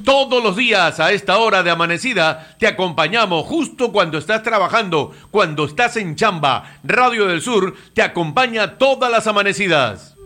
Todos los días a esta hora de amanecida te acompañamos justo cuando estás trabajando, cuando estás en chamba. Radio del Sur te acompaña todas las amanecidas.